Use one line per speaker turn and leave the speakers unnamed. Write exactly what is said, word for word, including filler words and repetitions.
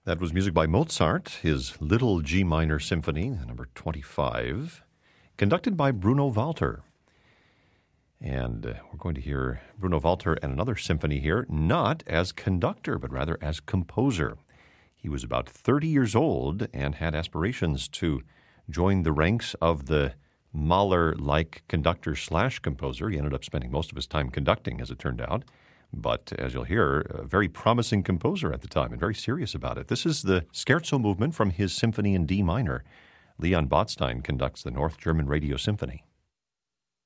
That was music by Mozart, his Little G Minor Symphony, number twenty-five, conducted by Bruno Walter. And uh, we're going to hear Bruno Walter and another symphony here, not as conductor, but rather as composer. He was about thirty years old and had aspirations to join the ranks of the Mahler-like conductor slash composer. He ended up spending most of his time conducting, as it turned out. But as you'll hear, a very promising composer at the time and very serious about it. This is the Scherzo movement from his Symphony in D minor. Leon Botstein conducts the North German Radio Symphony.